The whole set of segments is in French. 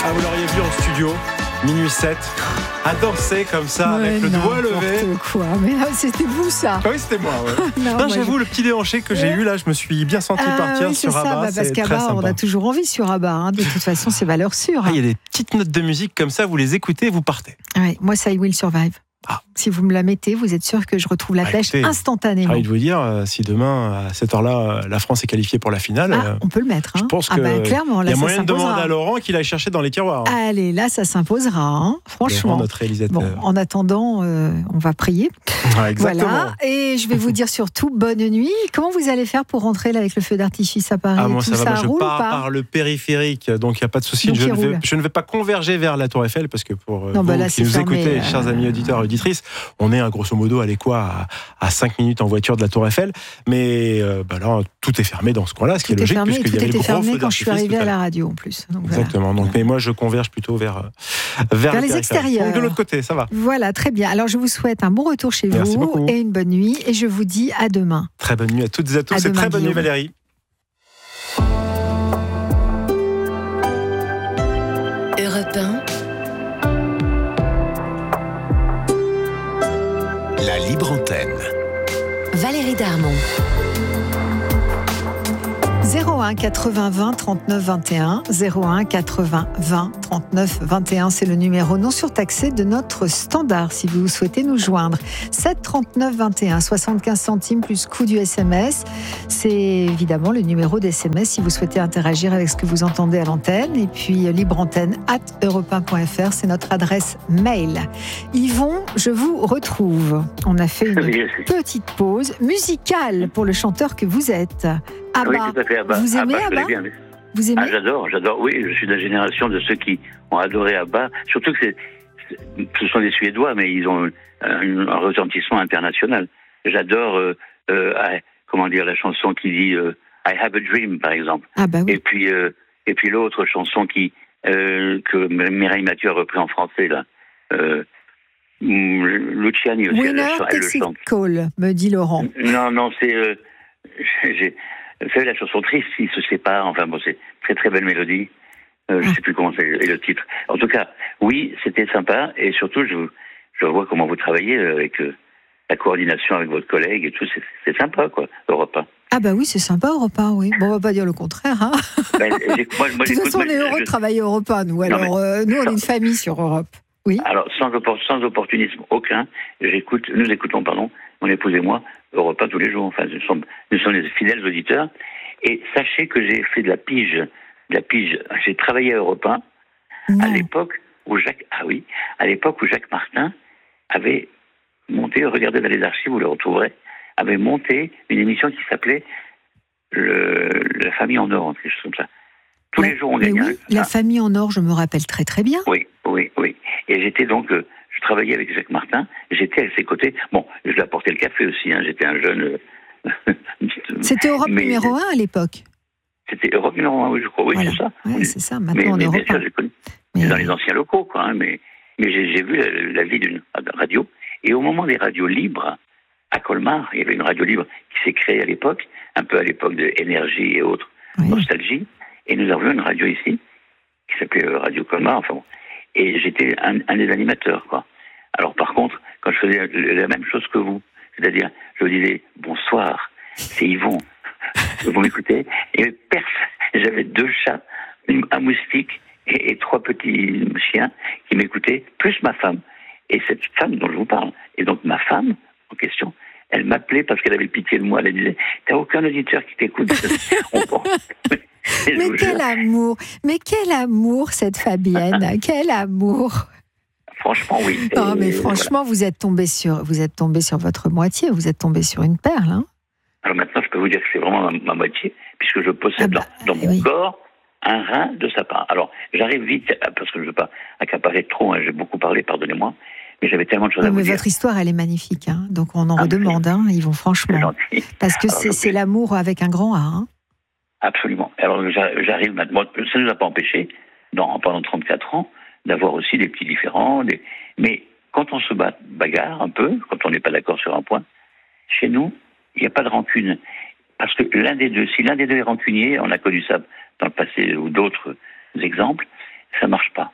Ah, vous l'auriez vu en studio, minuit 7, à danser comme ça, avec le doigt levé. Quoi. Mais là, c'était vous, ça. Ah oui, c'était moi, ouais. non, j'avoue, le petit déhanché que j'ai eu là, je me suis bien senti partir sur Abba. Parce qu'Abba, on a toujours envie sur Abba. Hein. De toute façon, c'est valeur sûre. Il y a des petites notes de musique comme ça, vous les écoutez et vous partez. Ouais, moi, ça, I Will Survive. Si vous me la mettez, vous êtes sûr que je retrouve la pêche instantanément. J'ai envie de vous dire, si demain, à cette heure-là, la France est qualifiée pour la finale, on peut le mettre. Hein. Je pense qu'il clairement, là, y a moyen de demander à Laurent qu'il aille chercher dans les tiroirs. Hein. Allez, là, ça s'imposera, hein, franchement. Laurent, notre réalisateur. Bon, en attendant, on va prier. Exactement. Voilà. Et je vais vous dire surtout bonne nuit. Comment vous allez faire pour rentrer là, avec le feu d'artifice à Paris moi, tout ça va. ça Je roule pars ou pas par le périphérique, donc il n'y a pas de souci. Je ne vais pas converger vers la Tour Eiffel parce que pour vous qui nous écoutez, chers amis auditeurs et auditrices, on est grosso modo à 5 minutes en voiture de la Tour Eiffel, mais là tout est fermé dans ce coin-là, ce qui est logique puisqu'il y avait le gros feu d'artifice. Quand je suis arrivée à la radio en plus. Donc, exactement. Donc, mais moi je converge plutôt vers les extérieurs. Donc de l'autre côté, ça va. Voilà, très bien. Alors je vous souhaite un bon retour chez vous et une bonne nuit, et je vous dis à demain. Très bonne nuit à toutes et à tous, et très bonne nuit Valérie. Europe 1. La libre antenne. Valérie Darmon. 01 80 20 39 21, 01 80 20 39 21, c'est le numéro non surtaxé de notre standard si vous souhaitez nous joindre. 7 39 21, 75 centimes plus coût du SMS. C'est évidemment le numéro d'SMS si vous souhaitez interagir avec ce que vous entendez à l'antenne. Et puis libreantenne@europe1.fr, c'est notre adresse mail. Yvon, je vous retrouve. On a fait une petite pause musicale pour le chanteur que vous êtes. Abba. Oui, tout à fait, Abba. Vous aimez Abba? Vous aimez? J'adore. Oui, je suis de la génération de ceux qui ont adoré Abba. Surtout que ce sont des Suédois, mais ils ont un retentissement international. J'adore, la chanson qui dit I Have a Dream, par exemple. Ah bah oui. Et puis l'autre chanson que Mireille Mathieu a repris en français là. Luciani aussi. Winner Takes It Call, me dit Laurent. Non, c'est. Vous savez, la chanson triste, ils se séparent. Enfin bon, c'est très très belle mélodie. Je ne sais plus comment c'est le titre. En tout cas, oui, c'était sympa. Et surtout, je vois comment vous travaillez avec la coordination avec votre collègue et tout. C'est sympa, quoi, Europe 1. Ah bah oui, c'est sympa, Europe 1, oui. Bon, on va pas dire le contraire, hein. De toute façon, on est heureux de travailler Europe 1, nous. Alors, nous, on est une famille sur Europe. Oui. Alors, sans opportunisme aucun, nous écoutons, mon épouse et moi, Europe 1 tous les jours. Enfin, nous sommes des fidèles auditeurs. Et sachez que j'ai fait de la pige. J'ai travaillé à Europe 1 à l'époque où Jacques Martin avait monté, regardez dans les archives, vous le retrouverez, avait monté une émission qui s'appelait La Famille en Or, quelque chose comme ça. Tous les jours, on gagnait. La Famille en Or, je me rappelle très très bien. Oui. Et j'étais donc, je travaillais avec Jacques Martin, j'étais à ses côtés. Bon, je lui apportais le café aussi, hein, j'étais un jeune. C'était Europe numéro 1 à l'époque. C'était Europe numéro 1, oui, je crois. Oui, voilà. C'est ça. Oui, c'est ça. Maintenant, on est Europe 1. C'est dans les anciens locaux, quoi. Hein, mais j'ai vu la vie d'une radio. Et au moment des radios libres, à Colmar, il y avait une radio libre qui s'est créée à l'époque, un peu à l'époque de Énergie et autres, Nostalgie. Et nous avions une radio ici, qui s'appelait Radio Colmar, enfin bon. Et j'étais un des animateurs, quoi. Alors par contre, quand je faisais la même chose que vous, c'est-à-dire, je vous disais, bonsoir, c'est Yvon, vous m'écoutez? Et j'avais 2 chats, un moustique et 3 petits chiens qui m'écoutaient, plus ma femme. Et cette femme dont je vous parle, et donc ma femme en question, elle m'appelait parce qu'elle avait pitié de moi, elle disait, t'as aucun auditeur qui t'écoute. Mais quel amour cette Fabienne, quel amour. Franchement, oui. Non, mais franchement, voilà. Vous êtes tombé sur votre moitié, vous êtes tombé sur une perle. Hein. Alors maintenant, je peux vous dire que c'est vraiment ma moitié, puisque je possède dans mon corps un rein de sa part. Alors, j'arrive vite, parce que je ne veux pas accaparer trop, hein, j'ai beaucoup parlé, pardonnez-moi, mais j'avais tellement de choses à vous dire. Mais votre histoire, elle est magnifique, hein, donc on en redemande, hein, Yvon, franchement. Parce que c'est l'amour avec un grand A. Hein. Absolument. Alors, j'arrive maintenant, ça ne nous a pas empêché, pendant 34 ans, d'avoir aussi des petits différends, mais quand on se bagarre un peu, quand on n'est pas d'accord sur un point, chez nous, il n'y a pas de rancune. Parce que si l'un des deux est rancunier, on a connu ça dans le passé ou d'autres exemples, ça ne marche pas.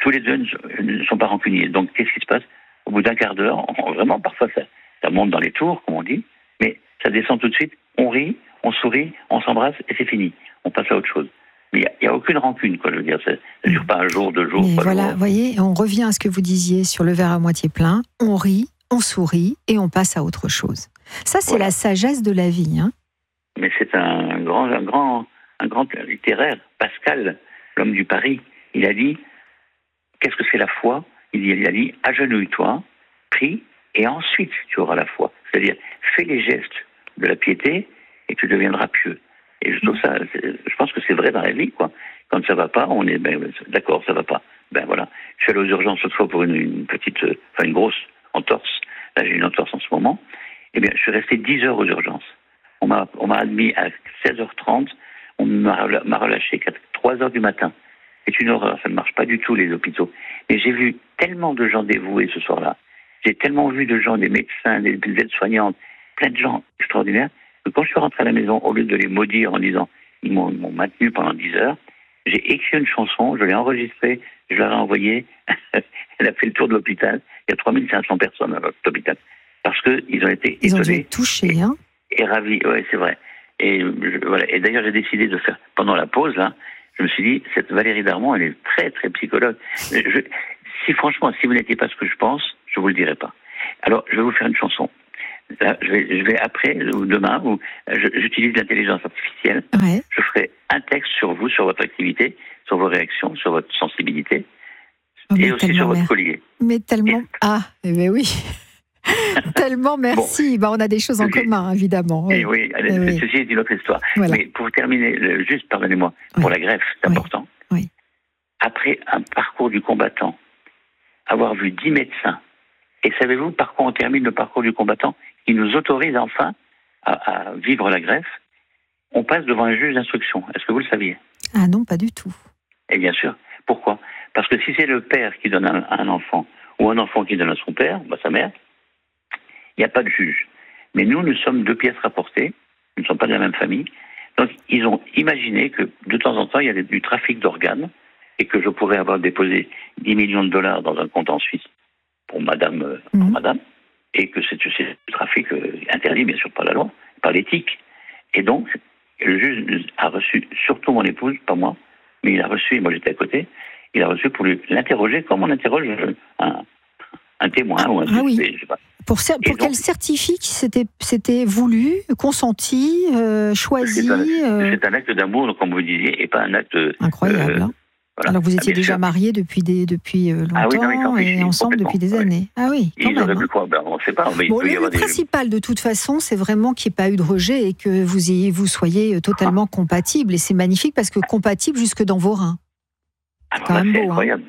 tous les deux ne sont pas rancuniers. Donc, qu'est-ce qui se passe? Au bout d'un quart d'heure, vraiment, parfois, ça monte dans les tours, comme on dit, mais ça descend tout de suite. On rit, on sourit, on s'embrasse, et c'est fini. On passe à autre chose. Mais il n'y a aucune rancune, quoi, je veux dire. Ça ne dure pas un jour, 2 jours. Mais voilà, vous voyez, on revient à ce que vous disiez sur le verre à moitié plein. On rit, on sourit, et on passe à autre chose. Ça, c'est la sagesse de la vie. Hein. Mais c'est un grand littéraire, Pascal, l'homme du Paris. Il a dit, qu'est-ce que c'est la foi? Il a dit, agenouille-toi, prie, et ensuite tu auras la foi. C'est-à-dire, fais les gestes de la piété, et tu deviendras pieux. Et je trouve ça, je pense que c'est vrai dans la vie, quoi. Quand ça va pas, on est, d'accord, ça va pas. Voilà. Je suis allé aux urgences cette fois pour une grosse entorse. Là, j'ai une entorse en ce moment. Eh bien, je suis resté 10 heures aux urgences. On m'a admis à 16h30. On m'a relâché à 3h du matin. C'est une horreur. Ça ne marche pas du tout, les hôpitaux. Mais j'ai vu tellement de gens dévoués ce soir-là. J'ai tellement vu de gens, des médecins, des aides-soignantes, plein de gens extraordinaires. Quand je suis rentré à la maison, au lieu de les maudire en disant ils m'ont maintenu pendant 10 heures, j'ai écrit une chanson, je l'ai enregistrée, je leur ai envoyée. Elle a fait le tour de l'hôpital. Il y a 3500 personnes à l'hôpital. Parce qu'ils ont été étonnés. Ils ont dû être touchés, hein. Et ravis, oui, c'est vrai. Et d'ailleurs, j'ai décidé de faire, pendant la pause, là, je me suis dit, cette Valérie Darmon, elle est très, très psychologue. Franchement, si vous n'étiez pas ce que je pense, je vous le dirai pas. Alors, je vais vous faire une chanson. Là, je vais après, ou demain, j'utilise l'intelligence artificielle. Ouais. Je ferai un texte sur vous, sur votre activité, sur vos réactions, sur votre sensibilité, et aussi sur votre collier. Mais tellement... oui. Tellement merci. On a des choses en commun, évidemment. Oui, ceci est une autre histoire. Voilà. Mais pour terminer, juste, pardonnez-moi, pour la greffe, c'est important. Oui. Après un parcours du combattant, avoir vu 10 médecins, et savez-vous par quoi on termine le parcours du combattant? Il nous autorise enfin à vivre la greffe. On passe devant un juge d'instruction. Est-ce que vous le saviez? Ah non, pas du tout. Et bien sûr. Pourquoi? Parce que si c'est le père qui donne un enfant, ou un enfant qui donne à son père, sa mère, il n'y a pas de juge. Mais nous sommes 2 pièces rapportées. Nous ne sommes pas de la même famille. Donc, ils ont imaginé que, de temps en temps, il y a du trafic d'organes et que je pourrais avoir déposé 10 millions de dollars dans un compte en Suisse pour madame, et que c'est du trafic interdit, bien sûr, par la loi, par l'éthique. Et donc, le juge a reçu, surtout mon épouse, pas moi, mais il a reçu, et moi j'étais à côté, il a reçu pour l'interroger comme on interroge un témoin ou un suspect, je sais pas. Pour qu'elle certifie que c'était voulu, consenti, choisi. C'est un acte d'amour, comme vous disiez, et pas un acte... Incroyable, Voilà. Alors vous étiez déjà mariés depuis longtemps et ensemble depuis des années. Ah oui, quand même. Pu croire, on ne sait pas. Mais le principal de toute façon, c'est vraiment qu'il n'y ait pas eu de rejet et que vous soyez totalement compatibles. Et c'est magnifique parce que compatible jusque dans vos reins. C'est quand même beau. C'est incroyable.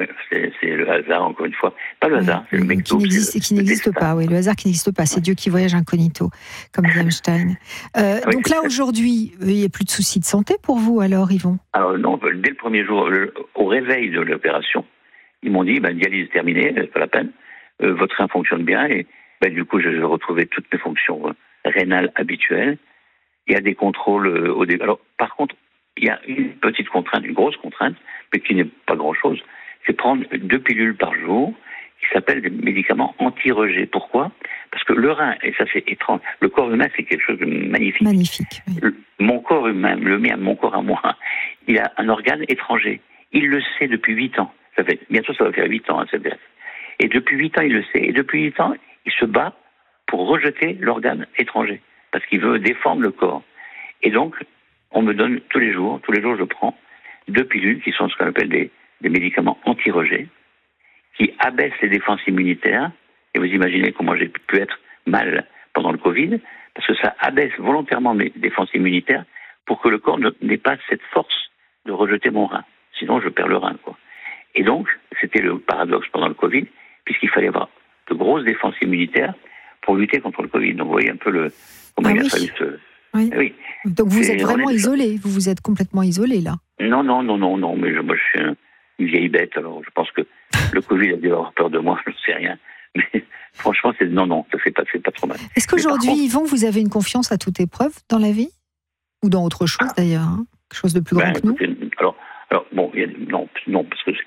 C'est le hasard, encore une fois. Pas le hasard, c'est le mec qui n'existe pas. Oui, le hasard qui n'existe pas. C'est Dieu qui voyage incognito, comme dit Einstein. Donc là, aujourd'hui, il n'y a plus de soucis de santé pour vous, alors, Yvon? Alors non, dès le premier jour, au réveil de l'opération, ils m'ont dit, dialyse terminée, pas la peine, votre rein fonctionne bien, et du coup, je vais retrouver toutes mes fonctions rénales habituelles. Il y a des contrôles au début. Alors, par contre, il y a une petite contrainte, une grosse contrainte, mais qui n'est pas grand-chose. C'est prendre 2 pilules par jour qui s'appellent des médicaments anti-rejet. Pourquoi? Parce que le rein, et ça c'est étrange, le corps humain c'est quelque chose de magnifique. Magnifique. Oui. Mon corps humain, le mien, mon corps à moi, il a un organe étranger. Il le sait depuis 8 ans. Bientôt ça va faire 8 ans, cette greffe. Et depuis 8 ans, il le sait. Et depuis 8 ans, il se bat pour rejeter l'organe étranger. Parce qu'il veut défendre le corps. Et donc, on me donne tous les jours je prends 2 pilules qui sont ce qu'on appelle des médicaments anti-rejet, qui abaissent les défenses immunitaires. Et vous imaginez comment j'ai pu être mal pendant le Covid, parce que ça abaisse volontairement mes défenses immunitaires pour que le corps n'ait pas cette force de rejeter mon rein. Sinon, je perds le rein, quoi. Et donc, c'était le paradoxe pendant le Covid, puisqu'il fallait avoir de grosses défenses immunitaires pour lutter contre le Covid. Donc, vous voyez un peu comment il a fallu se... Oui. Oui. Donc vous êtes vraiment isolé, vous vous êtes complètement isolé là. Non, mais moi je suis une vieille bête, alors je pense que le Covid a dû avoir peur de moi, je ne sais rien. Mais franchement, ça fait pas trop mal. Est-ce qu'aujourd'hui, Yvon, vous avez une confiance à toute épreuve dans la vie? Ou dans autre chose d'ailleurs, quelque chose de plus grand que nous? Alors, non, parce que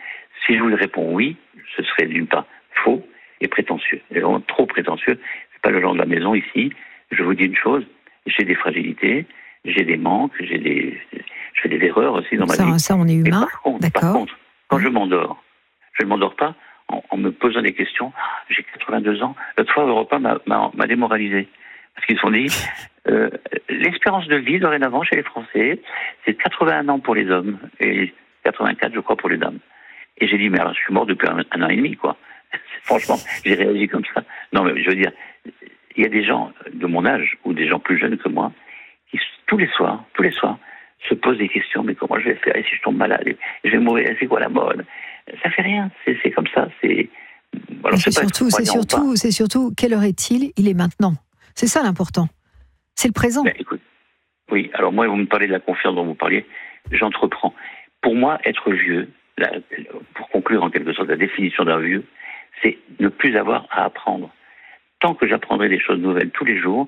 Si je vous réponds oui, ce serait d'une part faux et prétentieux. Et vraiment trop prétentieux. C'est pas le genre de la maison ici. Je vous dis une chose, j'ai des fragilités, j'ai des manques, je fais des erreurs aussi dans ma vie. Ça, on est humain. Par contre, quand je m'endors, je ne m'endors pas en me posant des questions. J'ai 82 ans. L'autre fois, Europe 1 m'a démoralisé. Parce qu'ils se sont dit, l'espérance de vie, dorénavant, chez les Français, c'est 81 ans pour les hommes et 84, je crois, pour les dames. Et j'ai dit, mais alors, je suis mort depuis un an et demi, quoi. Franchement, j'ai réagi comme ça. Non, mais je veux dire, il y a des gens de mon âge, ou des gens plus jeunes que moi, qui, tous les soirs, se posent des questions, mais comment je vais faire, et si je tombe malade, et je vais mourir, c'est quoi la mode? Ça fait rien, c'est comme ça, Alors, c'est surtout, quelle heure est-il? Il est maintenant. C'est ça l'important. C'est le présent. Ben, écoute, oui, alors moi, vous me parlez de la confiance dont vous parliez, j'entreprends. Pour moi, être vieux, pour conclure en quelque sorte la définition d'un vieux, c'est ne plus avoir à apprendre. Tant que j'apprendrai des choses nouvelles tous les jours,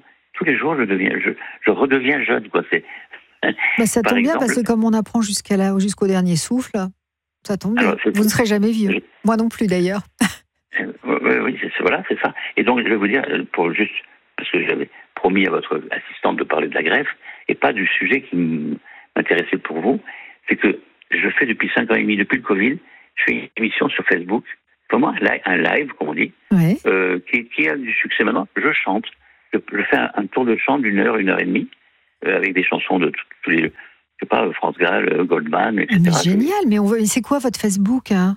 je redeviens jeune, quoi. Ça tombe bien parce que comme on apprend jusqu'au dernier souffle, ça tombe bien. Vous ne serez jamais vieux. Moi non plus d'ailleurs. Oui, c'est ça. Et donc je vais vous dire, parce que j'avais promis à votre assistante de parler de la greffe et pas du sujet qui m'intéressait pour vous, c'est que je fais depuis 5 ans et demi, depuis le Covid, je fais une émission sur Facebook, comment un live, comme on dit, qui a du succès maintenant. Je chante, je fais un tour de chant d'une heure, 1 heure et demie, avec des chansons de tous les, je sais pas, France Gall, Goldman, etc. Mais génial, mais c'est quoi votre Facebook, hein?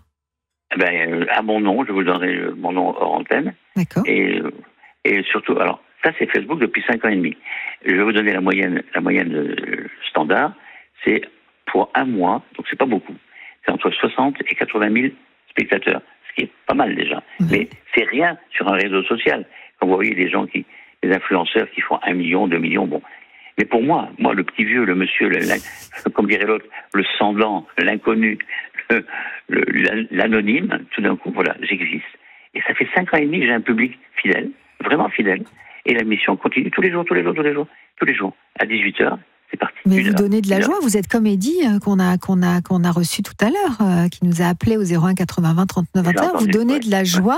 À mon nom, je vous donnerai mon nom hors antenne. D'accord. Et surtout, alors, ça c'est Facebook depuis 5 ans et demi. Je vais vous donner la moyenne standard, c'est pour un mois, donc c'est pas beaucoup, c'est entre 60 et 80 000 spectateurs, ce qui est pas mal déjà. Mais c'est rien sur un réseau social. Quand vous voyez des influenceurs qui font 1 million, 2 millions, bon. Mais pour moi, le petit vieux, le monsieur, comme dirait l'autre, le semblant, l'inconnu, l'anonyme, tout d'un coup, voilà, j'existe. Et ça fait 5 ans et demi que j'ai un public fidèle, vraiment fidèle. Et la mission continue tous les jours, à 18h. C'est parti. Mais vous donnez de la joie. Vous êtes comme Eddie qu'on a reçu tout à l'heure, qui nous a appelé au 01 80 20 39 21. Vous donnez de la joie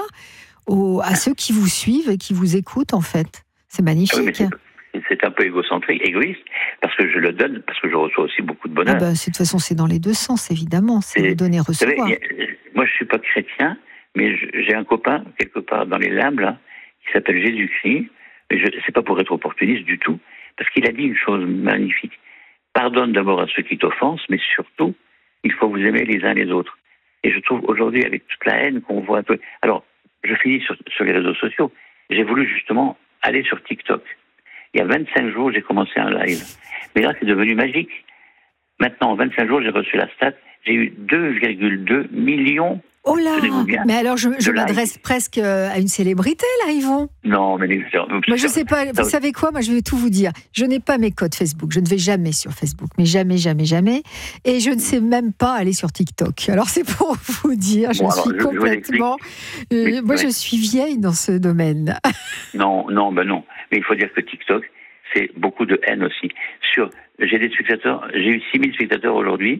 à ceux qui vous suivent et qui vous écoutent, en fait. C'est magnifique. C'est un peu égoïste, parce que je le donne, parce que je reçois aussi beaucoup de bonheur. De toute façon, c'est dans les deux sens, évidemment. C'est donner, recevoir. Moi, je suis pas chrétien, mais j'ai un copain, quelque part dans les limbes, là, qui s'appelle Jésus-Christ. C'est pas pour être opportuniste du tout, parce qu'il a dit une chose magnifique. Pardonne d'abord à ceux qui t'offensent, mais surtout, il faut vous aimer les uns les autres. Et je trouve aujourd'hui, avec toute la haine qu'on voit... Alors, je finis sur les réseaux sociaux. J'ai voulu justement aller sur TikTok. Il y a 25 jours, j'ai commencé un live. Mais là, c'est devenu magique. Maintenant, en 25 jours, j'ai reçu la stat. J'ai eu 2,2 millions. Oh là! Mais alors, je m'adresse presque à une célébrité, là, Yvon. Non, mais... Moi, je sais pas. Vous savez quoi? Moi, je vais tout vous dire. Je n'ai pas mes codes Facebook. Je ne vais jamais sur Facebook. Mais jamais, jamais, jamais. Et je ne sais même pas aller sur TikTok. Alors, c'est pour vous dire, je suis complètement... je suis vieille dans ce domaine. Non. Mais il faut dire que TikTok, c'est beaucoup de haine aussi. J'ai des spectateurs, j'ai eu 6 000 spectateurs aujourd'hui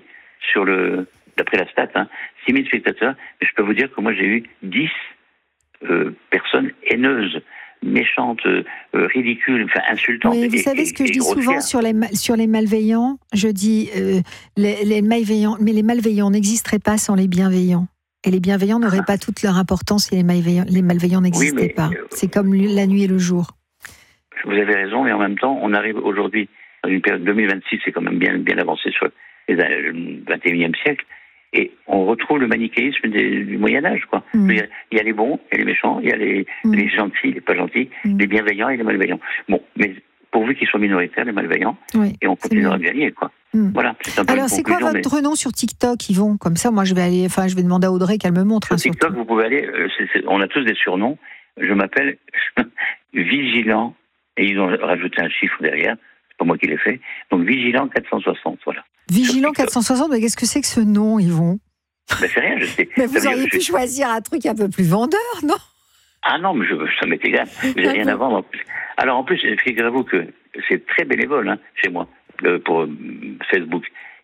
d'après la stat, 6 000 spectateurs, mais je peux vous dire que moi j'ai eu 10 personnes haineuses, méchantes, ridicules, insultantes. Oui, vous savez ce que je dis souvent sur les malveillants? Je dis les malveillants, mais les malveillants n'existeraient pas sans les bienveillants. Et les bienveillants n'auraient pas toute leur importance si les malveillants n'existaient pas. C'est comme la nuit et le jour. Vous avez raison, mais en même temps, on arrive aujourd'hui dans une période 2026, c'est quand même bien avancé sur le 21e siècle, et on retrouve le manichéisme du Moyen-Âge, quoi. Il y a les bons et les méchants, il y a les gentils, les pas gentils, les bienveillants et les malveillants. Bon, mais pourvu qu'ils soient minoritaires, les malveillants, et on continuera de gagner, quoi. Voilà, c'est un peu. Alors, c'est quoi votre nom sur TikTok, Yvon? Comme ça, moi, je vais demander à Audrey qu'elle me montre. Sur TikTok, vous pouvez aller, on a tous des surnoms. Je m'appelle Vigilant, et ils ont rajouté un chiffre derrière. C'est pas moi qui l'ai fait. Donc, Vigilant 460, voilà. Vigilant 460, mais qu'est-ce que c'est que ce nom, Yvon? C'est rien, je sais. Mais vous auriez pu choisir un truc un peu plus vendeur, non? Ah non, mais ça m'est égal. J'ai rien à vendre en plus. Alors en plus, figurez-vous que c'est très bénévole chez moi, pour Facebook.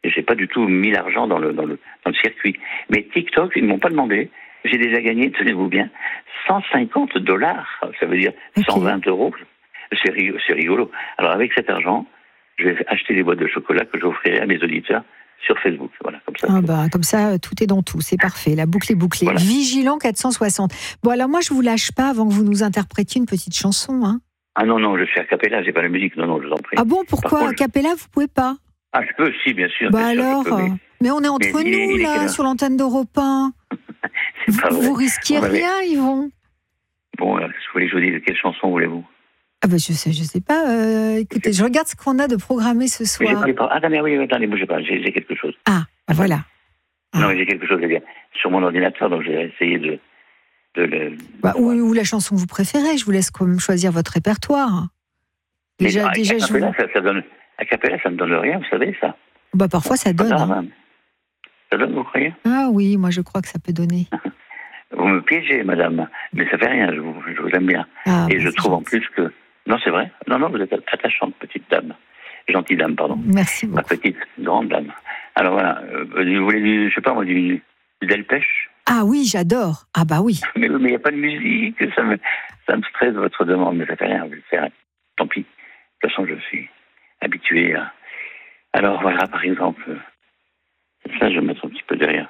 j'ai pas du tout mis l'argent dans le circuit. Mais TikTok, ils ne m'ont pas demandé. J'ai déjà gagné, tenez-vous bien, $150. Ça veut dire 120 euros. C'est rigolo. Alors, avec cet argent, je vais acheter des boîtes de chocolat que j'offrirai à mes auditeurs sur Facebook. Voilà, comme ça. Comme ça, tout est dans tout. C'est parfait. La boucle est bouclée. Voilà. Vigilant 460. Bon, alors moi, je vous lâche pas avant que vous nous interprétiez une petite chanson. Hein. Ah non, je suis a cappella, j'ai pas la musique. Non, je vous en prie. Ah bon, pourquoi a cappella, vous pouvez pas? Ah, je peux, si, bien sûr. Bien sûr, mais on est entre nous, là, sur l'antenne d'Europe 1. Vous risquiez rien, Yvon. Bon, je voulais que je vous dise, quelle chanson voulez-vous? Ah ben je sais pas. Écoutez, je regarde ce qu'on a de programmé ce soir. Attendez, bougez pas, j'ai quelque chose. Ah, voilà. Non, mais j'ai quelque chose à dire. Sur mon ordinateur, donc j'ai essayé de le... ou la chanson que vous préférez, je vous laisse quand même choisir votre répertoire. Déjà, a cappella, ça ne donne rien, vous savez, ça. Parfois, ça donne. Ça donne, vous croyez? Ah oui, moi je crois que ça peut donner. Vous me piégez, madame, mais ça fait rien, je vous aime bien. Et je trouve en plus que... Non, c'est vrai. Non, vous êtes attachante, petite dame. Gentille dame, pardon. Merci beaucoup. Ma petite, grande dame. Alors voilà, vous voulez, je sais pas moi, du Delpech? Ah oui, j'adore. Ah bah oui. Mais il n'y a pas de musique, ça me stresse votre demande, mais ça fait rien, je vais le faire. Tant pis. De toute façon, je suis habitué à... Alors voilà, par exemple, ça, je vais mettre un petit peu derrière.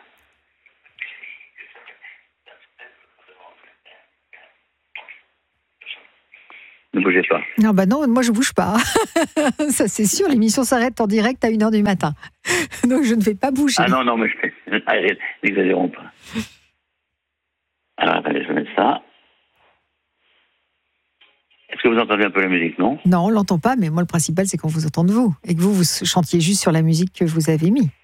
Ne bougez pas. Non, moi je bouge pas. Ça c'est sûr, l'émission s'arrête en direct à 1h du matin. Donc je ne vais pas bouger. Ah non, mais n'exagérons pas. Alors attendez, je vais mettre ça. Est-ce que vous entendez un peu la musique, non? Non, on l'entend pas, mais moi le principal c'est qu'on vous entende vous. Et que vous chantiez juste sur la musique que vous avez mis.